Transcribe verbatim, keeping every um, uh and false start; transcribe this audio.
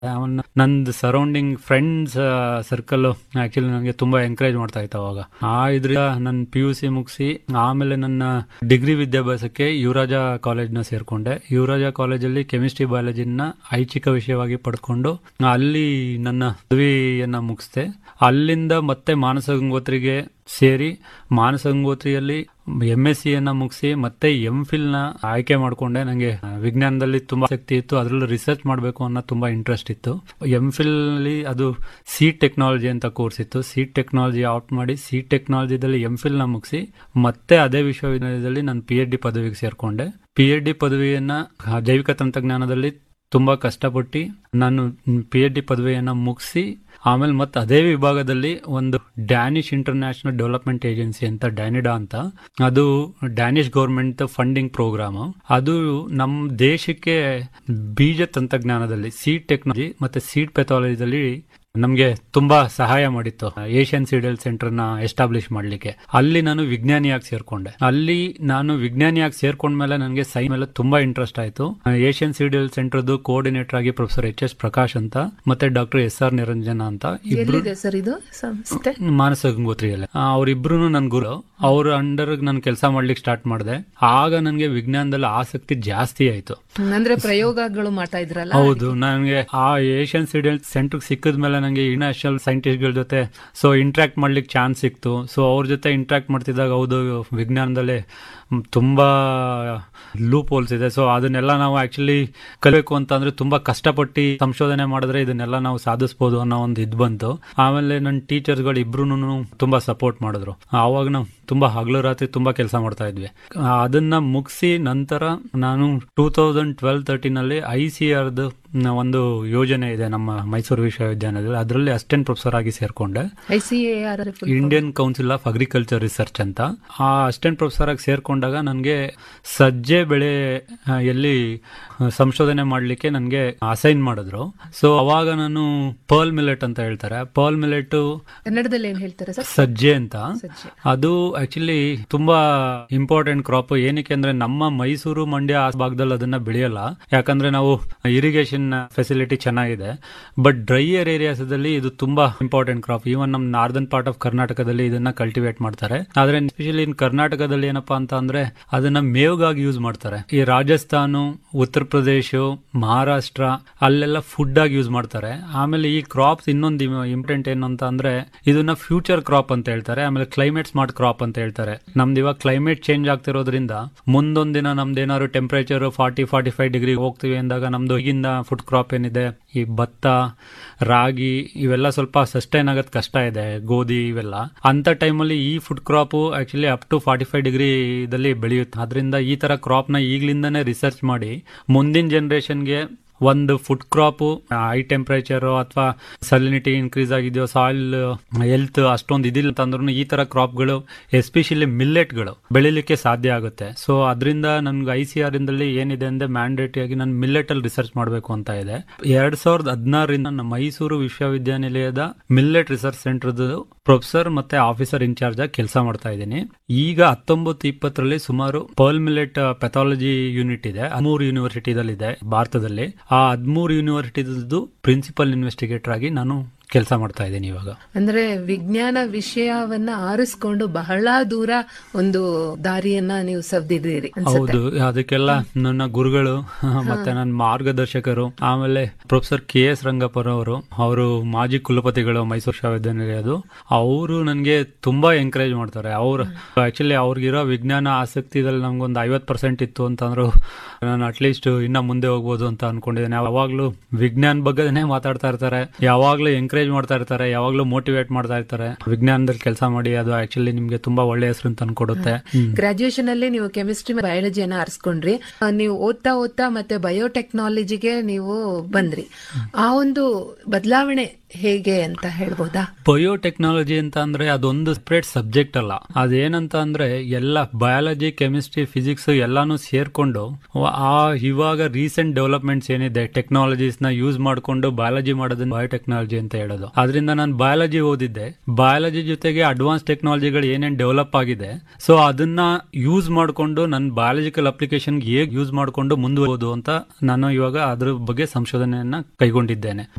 ಅವನ್ನ ನಂದು surrounding friends circle actually ನನಗೆ ತುಂಬಾ ಎಂಕರೇಜ್ ಮಾಡ್ತಾ ಇತ್ತು ಅವಾಗ. ಆ ಇದ್ರಿಂದ ನನ್ನ ಪಿ ಯು ಸಿ ಮುಗಿಸಿ ಆಮೇಲೆ ನನ್ನ ಡಿಗ್ರಿ ವಿದ್ಯಾಭ್ಯಾಸಕ್ಕೆ ಯುವರಾಜ ಕಾಲೇಜ್ನ ಸೇರ್ಕೊಂಡೆ. ಯುವರಾಜ ಕಾಲೇಜಲ್ಲಿ ಕೆಮಿಸ್ಟ್ರಿ ಬಯಾಲಜಿನ ಐಚ್ಛಿಕ ವಿಷಯವಾಗಿ ಪಡ್ಕೊಂಡು ಅಲ್ಲಿ ನನ್ನ ಪದವಿಯನ್ನ ಮುಗಿಸ್ದೆ. ಅಲ್ಲಿಂದ ಮತ್ತೆ ಮಾನಸ ಗಂಗೋತ್ರಿಗೆ ಸೇರಿ ಮಾನಸ ಗಂಗೋತ್ರಿಯಲ್ಲಿ ಎಂ ಎಸ್ ಸಿ ಅನ್ನ ಮುಗಿಸಿ ಮತ್ತೆ ಎಂ ಫಿಲ್ ನ ಆಯ್ಕೆ ಮಾಡ್ಕೊಂಡೆ. ನಂಗೆ ವಿಜ್ಞಾನದಲ್ಲಿ ತುಂಬಾ ಆಸಕ್ತಿ ಇತ್ತು, ಅದರಲ್ಲೂ ರಿಸರ್ಚ್ ಮಾಡಬೇಕು ಅನ್ನೋ ತುಂಬಾ ಇಂಟ್ರೆಸ್ಟ್ ಇತ್ತು. ಎಂ ಫಿಲ್ ಅಲ್ಲಿ ಅದು ಸೀಡ್ ಟೆಕ್ನಾಲಜಿ ಅಂತ ಕೋರ್ಸ್ ಇತ್ತು. ಸೀಡ್ ಟೆಕ್ನಾಲಜಿ ಆಪ್ಟ್ ಮಾಡಿ ಸೀಡ್ ಟೆಕ್ನಾಲಜಿದಲ್ಲಿ ಎಂ ಫಿಲ್ ನ ಮುಗಿಸಿ ಮತ್ತೆ ಅದೇ ವಿಶ್ವವಿದ್ಯಾಲಯದಲ್ಲಿ ನಾನು ಪಿ ಎಚ್ ಡಿ ಪದವಿಗೆ ಸೇರ್ಕೊಂಡೆ. ಪಿ ಎಚ್ ಡಿ ಪದವಿಯನ್ನ ಜೈವಿಕ ತಂತ್ರಜ್ಞಾನದಲ್ಲಿ ತುಂಬಾ ಕಷ್ಟಪಟ್ಟು ನಾನು ಪಿ ಎಚ್ ಡಿ ಪದವಿಯನ್ನ ಮುಗಿಸಿ ಆಮೇಲೆ ಮತ್ತೆ ಅದೇ ವಿಭಾಗದಲ್ಲಿ ಒಂದು ಡ್ಯಾನಿಶ್ ಇಂಟರ್ನ್ಯಾಷನಲ್ ಡೆವಲಪ್ಮೆಂಟ್ ಏಜೆನ್ಸಿ ಅಂತ ಡ್ಯಾನಿಡಾ ಅಂತ, ಅದು ಡ್ಯಾನಿಶ್ ಗೌರ್ಮೆಂಟ್ ಫಂಡಿಂಗ್ ಪ್ರೋಗ್ರಾಮ್. ಅದು ನಮ್ಮ ದೇಶಕ್ಕೆ ಬೀಜ ತಂತ್ರಜ್ಞಾನದಲ್ಲಿ ಸೀಡ್ ಟೆಕ್ನಾಲಜಿ ಮತ್ತೆ ಸೀಡ್ ಪೆಥಾಲಜಿದಲ್ಲಿ ನಮ್ಗೆ ತುಂಬಾ ಸಹಾಯ ಮಾಡಿತ್ತು. ಏಷ್ಯನ್ ಸೀಡಲ್ ಸೆಂಟರ್ ನ ಎಸ್ಟಾಬ್ಲಿಷ್ ಮಾಡ್ಲಿಕ್ಕೆ ಅಲ್ಲಿ ನಾನು ವಿಜ್ಞಾನಿಯಾಗಿ ಸೇರ್ಕೊಂಡೆ. ಅಲ್ಲಿ ನಾನು ವಿಜ್ಞಾನಿಯಾಗಿ ಸೇರ್ಕೊಂಡ್ಮೇಲೆ ನನಗೆ ಸೈ ಮೇಲೆ ತುಂಬಾ ಇಂಟ್ರೆಸ್ಟ್ ಆಯ್ತು. ಏಷ್ಯನ್ ಸೀಡಲ್ ಸೆಂಟರ್ದು ಕೋಆರ್ಡಿನೇಟರ್ ಆಗಿ ಪ್ರೊಫೆಸರ್ ಎಚ್ ಎಸ್ ಪ್ರಕಾಶ್ ಅಂತ ಮತ್ತೆ ಡಾಕ್ಟರ್ ಎಸ್ ಆರ್ ನಿರಂಜನ ಅಂತ ಇಬ್ರು ಮಾನಸ ಗಂಗೋತ್ರಿಯಲ್ಲಿ ಅವ್ರಿಬ್ರು ನನ್ ಗುರು. ಅವ್ರ ಅಂಡರ್ ನಾನು ಕೆಲಸ ಮಾಡ್ಲಿಕ್ಕೆ ಸ್ಟಾರ್ಟ್ ಮಾಡಿದೆ. ಆಗ ನನಗೆ ವಿಜ್ಞಾನದಲ್ಲಿ ಆಸಕ್ತಿ ಜಾಸ್ತಿ ಆಯ್ತು. ಅಂದ್ರೆ ಪ್ರಯೋಗಗಳು ಮಾಡ್ತಾ ಇದ್ರಲ್ಲ. ಹೌದು, ನನಗೆ ಆ ಏಷ್ಯನ್ ಸೀಡಲ್ ಸೆಂಟರ್ ಸಿಕ್ಕಿದ ಮೇಲೆ ನನಗೆ ಇಂಟರ್ನ್ಯಾಷನಲ್ ಸೈಂಟಿಸ್ಟ್ ಗಳ ಜೊತೆ ಸೊ ಇಂಟ್ರಾಕ್ಟ್ ಮಾಡ್ಲಿಕ್ಕೆ ಚಾನ್ಸ್ ಸಿಕ್ತು. ಸೊ ಅವ್ರ ಜೊತೆ ಇಂಟ್ರಾಕ್ಟ್ ಮಾಡ್ತಿದ್ದಾಗ ಹೌದು ವಿಜ್ಞಾನದಲ್ಲಿ ತುಂಬಾ ಲೂಪ್ ಹೋಲ್ಸ್ ಇದೆ. ಸೊ ಅದನ್ನೆಲ್ಲ ನಾವು ಆಕ್ಚುಲಿ ಕಲಿಬೇಕು ಅಂತ ಅಂದ್ರೆ ತುಂಬಾ ಕಷ್ಟಪಟ್ಟು ಸಂಶೋಧನೆ ಮಾಡಿದ್ರೆ ಇದನ್ನೆಲ್ಲ ನಾವು ಸಾಧಿಸಬಹುದು ಅನ್ನೋ ಒಂದು ಇದ್ ಬಂತು. ಆಮೇಲೆ ನನ್ನ ಟೀಚರ್ಸ್ ಗಳು ಇಬ್ರು ತುಂಬಾ ಸಪೋರ್ಟ್ ಮಾಡಿದ್ರು. ಆವಾಗ ನಾವು ತುಂಬಾ ಹಗಲು ರಾತ್ರಿ ತುಂಬಾ ಕೆಲಸ ಮಾಡ್ತಾ ಇದ್ವಿ. ಅದನ್ನ ಮುಗಿಸಿ ನಂತರ ನಾನು ಟೂ ತೌಸಂಡ್ ಟ್ವೆಲ್ ತರ್ಟೀನ್ ಅಲ್ಲಿ ಐ ಸಿ ಆರ್ ಒಂದು ಯೋಜನೆ ಇದೆ ನಮ್ಮ ಮೈಸೂರು ವಿಶ್ವವಿದ್ಯಾಲಯದಲ್ಲಿ, ಅದರಲ್ಲಿ ಅಸಿಸ್ಟೆಂಟ್ ಪ್ರೊಫೆಸರ್ ಆಗಿ ಸೇರ್ಕೊಂಡೆ. Indian council of agriculture research ಅಂತ. ಆ ಅಸಿಸ್ಟೆಂಟ್ ಪ್ರೊಫೆಸರ್ ಆಗಿ ಸೇರ್ಕೊಂಡಾಗ ನನಗೆ ಸಜ್ಜೆ ಬೆಳೆ ಎಲ್ಲಿ ಸಂಶೋಧನೆ ಮಾಡ್ಲಿಕ್ಕೆ ನನಗೆ ಅಸೈನ್ ಮಾಡಿದ್ರು. ಸೊ ಅವಾಗ ನಾನು ಪರ್ಲ್ ಮಿಲೆಟ್ ಅಂತ ಹೇಳ್ತಾರೆ, ಪರ್ಲ್ ಮಿಲೆಟ್ ಕನ್ನಡದಲ್ಲಿ ಏನ್ ಹೇಳ್ತಾರೆ ಸರ್? ಸಜ್ಜೆ ಅಂತ. ಅದು ಆಕ್ಚುಲಿ ತುಂಬಾ ಇಂಪಾರ್ಟೆಂಟ್ ಕ್ರಾಪ್. ಏನಕ್ಕೆ ಅಂದ್ರೆ ನಮ್ಮ ಮೈಸೂರು ಮಂಡ್ಯ ಆ ಭಾಗದಲ್ಲಿ ಅದನ್ನ ಬೆಳೆಯಲ್ಲ, ಯಾಕಂದ್ರೆ ನಾವು ಇರಿಗೇಷನ್ ಫೆಸಿಲಿಟಿ ಚೆನ್ನಾಗಿದೆ. ಬಟ್ ಡ್ರೈಯರ್ ಏರಿಯಾಸ್ ದಲ್ಲಿ ಇದು ತುಂಬಾ ಇಂಪಾರ್ಟೆಂಟ್ ಕ್ರಾಪ್. ಈವನ್ ನಮ್ ನಾರ್ದನ್ ಪಾರ್ಟ್ ಆಫ್ ಕರ್ನಾಟಕದಲ್ಲಿ ಇದನ್ನ ಕಲ್ಟಿವೇಟ್ ಮಾಡ್ತಾರೆ. ಆದ್ರೆ ಎಸ್ಪೆಷಲಿ ಇನ್ ಕರ್ನಾಟಕದಲ್ಲಿ ಏನಪ್ಪಾ ಅಂತ ಅಂದ್ರೆ ಅದನ್ನ ಮೇವ್ಗಾಗಿ ಯೂಸ್ ಮಾಡ್ತಾರೆ. ಈ ರಾಜಸ್ಥಾನ, ಉತ್ತರ ಪ್ರದೇಶ, ಮಹಾರಾಷ್ಟ್ರ ಅಲ್ಲೆಲ್ಲ ಫುಡ್ ಆಗಿ ಯೂಸ್ ಮಾಡ್ತಾರೆ. ಆಮೇಲೆ ಈ ಕ್ರಾಪ್ಸ್ ಇನ್ನೊಂದು ಇಂಪಾರ್ಟೆಂಟ್ ಏನು ಅಂತ ಅಂದ್ರೆ ಇದನ್ನ ಫ್ಯೂಚರ್ ಕ್ರಾಪ್ ಅಂತ ಹೇಳ್ತಾರೆ. ಆಮೇಲೆ ಕ್ಲೈಮೇಟ್ ಸ್ಮಾರ್ಟ್ ಕ್ರಾಪ್ ಅಂತ ಹೇಳ್ತಾರೆ. ನಮ್ದು ಇವಾಗ ಕ್ಲೈಮೇಟ್ ಚೇಂಜ್ ಆಗ್ತಿರೋದ್ರಿಂದ ಮುಂದೊಂದ್ ದಿನ ನಮ್ದು ಏನಾದ್ರು temperature forty forty five degree ಹೋಗ್ತೀವಿ ಅಂದಾಗ ನಮ್ದು ಈಗಿಂದ ಫುಡ್ ಕ್ರಾಪ್ ಏನಿದೆ ಈ ಭತ್ತ, ರಾಗಿ ಇವೆಲ್ಲ ಸ್ವಲ್ಪ ಸಸ್ಟೈನ್ ಆಗೋದ್ ಕಷ್ಟ ಇದೆ, ಗೋಧಿ ಇವೆಲ್ಲ. ಅಂತ ಟೈಮಲ್ಲಿ ಈ food crop actually up to forty five degree ದಲ್ಲಿ ಬೆಳೆಯುತ್ತೆ. ಅದರಿಂದ ಈ ತರ ಕ್ರಾಪ್ ನ ಈಗ್ಲಿಂದಾನೇ ರಿಸರ್ಚ್ ಮಾಡಿ ಮುಂದಿನ ಜನರೇಷನ್ಗೆ ಒಂದು ಫುಡ್ ಕ್ರಾಪ್ ಹೈ ಟೆಂಪರೇಚರ್ ಅಥವಾ ಸಲಿನಿಟಿ ಇನ್ಕ್ರೀಸ್ ಆಗಿದೆಯೋ, ಸಾಯಿಲ್ ಹೆಲ್ತ್ ಅಷ್ಟೊಂದು ಇದಿಲ್ಲ ಅಂತಂದ್ರೂ ಈ ತರ ಕ್ರಾಪ್ಗಳು ಎಸ್ಪೆಷಲಿ ಮಿಲ್ಲೆಟ್ಗಳು ಬೆಳಿಲಿಕ್ಕೆ ಸಾಧ್ಯ ಆಗುತ್ತೆ. ಸೊ ಅದರಿಂದ ನನ್ಗೆ ಐ ಸಿ ಆರ್ ಇಂದಲ್ಲಿ ಏನಿದೆ ಅಂದ್ರೆ ಮ್ಯಾಂಡೇಟರಿ ಆಗಿ ನಾನು ಮಿಲ್ಲೆಟ್ ಅಲ್ಲಿ ರಿಸರ್ಚ್ ಮಾಡಬೇಕು ಅಂತ ಇದೆ. ಎರಡ್ ಸಾವಿರದ ಹದಿನಾರರಿಂದ ನಮ್ಮ ಮೈಸೂರು ವಿಶ್ವವಿದ್ಯಾನಿಲಯದ ಮಿಲ್ಲೆಟ್ ರಿಸರ್ಚ್ ಸೆಂಟರ್ ಪ್ರೊಫೆಸರ್ ಮತ್ತೆ ಆಫೀಸರ್ ಇನ್ಚಾರ್ಜ್ ಆಗಿ ಕೆಲಸ ಮಾಡ್ತಾ ಇದ್ದೀನಿ. ಈಗ ಹತ್ತೊಂಬತ್ತು ಇಪ್ಪತ್ತರಲ್ಲಿ ಸುಮಾರು ಪರ್ಲ್ ಮಿಲ್ಲೆಟ್ ಪೆಥಾಲಜಿ ಯೂನಿಟ್ ಇದೆ, ಮೂರು ಯೂನಿವರ್ಸಿಟಿದಲ್ಲಿ ಇದೆ ಭಾರತದಲ್ಲಿ. ಆ ಹದಿಮೂರು ಯೂನಿವರ್ಸಿಟಿದು ಪ್ರಿನ್ಸಿಪಲ್ ಇನ್ವೆಸ್ಟಿಗೇಟರ್ ಆಗಿ ನಾನು ಕೆಲಸ ಮಾಡ್ತಾ ಇದ್ದೀನಿ ಇವಾಗ. ಅಂದ್ರೆ ವಿಜ್ಞಾನ ವಿಷಯವನ್ನ ಆರಿಸ್ಕೊಂಡು ಬಹಳ ದೂರ ಒಂದು ದಾರಿಯನ್ನ ನೀವು ಸವ್ದಿದ್ದೀರಿ. ಹೌದು, ಅದಕ್ಕೆಲ್ಲ ನನ್ನ ಗುರುಗಳು ಮತ್ತೆ ನನ್ನ ಮಾರ್ಗದರ್ಶಕರು. ಆಮೇಲೆ ಪ್ರೊಫೆಸರ್ ಕೆ ಎಸ್ ರಂಗಪ್ಪರವರು, ಅವರು ಮಾಜಿ ಕುಲಪತಿಗಳು ಮೈಸೂರು ವಿಶ್ವವಿದ್ಯಾನಿಲಯದು. ಅವರು ನನಗೆ ತುಂಬಾ ಎಂಕರೇಜ್ ಮಾಡ್ತಾರೆ. ಅವ್ರು ಆಕ್ಚುಲಿ ಅವ್ರಿಗಿರೋ ವಿಜ್ಞಾನ ಆಸಕ್ತಿದಲ್ಲಿ ನಮ್ಗೊಂದು ಐವತ್ ಪರ್ಸೆಂಟ್ ಇತ್ತು ಅಂತಂದ್ರು ನಾನು ಅಟ್ಲೀಸ್ಟ್ ಇನ್ನ ಮುಂದೆ ಹೋಗ್ಬೋದು ಅಂತ ಅನ್ಕೊಂಡಿದ್ದೇನೆ. ಯಾವಾಗ್ಲೂ ವಿಜ್ಞಾನ ಬಗ್ಗೆನೇ ಮಾತಾಡ್ತಾ ಇರ್ತಾರೆ, ಯಾವಾಗ್ಲೂ ಎಂಕರೇಜ್ ಮಾಡ್ತಾ ಇರ್ತಾರೆ, ಯಾವಾಗ್ಲೂ ಮೋಟಿವೇಟ್ ಮಾಡ್ತಾ ಇರ್ತಾರೆ. ವಿಜ್ಞಾನದಲ್ಲಿ ಕೆಲಸ ಮಾಡಿ, ಅದು ಆಕ್ಚುಲಿ ನಿಮ್ಗೆ ತುಂಬಾ ಒಳ್ಳೆ ಹೆಸರು ಅಂತ ಅನ್ಕೊಡುತ್ತೆ. ಗ್ರಾಜುಯೇಷನ್ ಅಲ್ಲಿ ನೀವು ಕೆಮಿಸ್ಟ್ರಿ ಬಯಾಲಜಿಯನ್ನ ಆರಿಸ್ಕೊಂಡ್ರಿ. ನೀವು ಓದ್ತಾ ಓದ್ತಾ ಮತ್ತೆ ಬಯೋಟೆಕ್ನಾಲಜಿಗೆ ನೀವು ಬಂದ್ರಿ. ಆ ಒಂದು ಬದಲಾವಣೆ ಹೇಗೆ ಅಂತ ಹೇಳ್ಬೋದಾ? ಬಯೋಟೆಕ್ನಾಲಜಿ ಅಂತ ಅಂದ್ರೆ ಅದೊಂದು ಸ್ಪ್ರೆಡ್ ಸಬ್ಜೆಕ್ಟ್ ಅಲ್ಲ. ಅದೇನಂತ ಅಂದ್ರೆ ಎಲ್ಲ ಬಯಾಲಜಿ, ಕೆಮಿಸ್ಟ್ರಿ, ಫಿಸಿಕ್ಸ್ ಎಲ್ಲಾನು ಸೇರ್ಕೊಂಡು ಆ ಇವಾಗ ರೀಸೆಂಟ್ ಡೆವಲಪ್ಮೆಂಟ್ಸ್ ಏನಿದೆ ಟೆಕ್ನಾಲಜೀಸ್ ನ ಯೂಸ್ ಮಾಡ್ಕೊಂಡು ಬಯಾಲಜಿ ಮಾಡೋದನ್ನ ಬಯೋಟೆಕ್ನಾಲಜಿ ಅಂತ ಹೇಳೋದು. ಅದರಿಂದ ನಾನು ಬಯಾಲಜಿ ಓದಿದ್ದೆ, ಬಯಾಲಜಿ ಜೊತೆಗೆ ಅಡ್ವಾನ್ಸ್ ಟೆಕ್ನಾಲಜಿಗಳು ಏನೇನ್ ಡೆವಲಪ್ ಆಗಿದೆ ಸೊ ಅದನ್ನ ಯೂಸ್ ಮಾಡ್ಕೊಂಡು ನನ್ನ ಬಯಾಲಜಿಕಲ್ ಅಪ್ಲಿಕೇಶನ್ ಹೇಗೆ ಯೂಸ್ ಮಾಡ್ಕೊಂಡು ಮುಂದುವರಿಬಹುದು ಅಂತ ನಾನು ಇವಾಗ ಅದ್ರ ಬಗ್ಗೆ ಸಂಶೋಧನೆಯನ್ನ ಕೈಗೊಂಡಿದ್ದೇನೆ.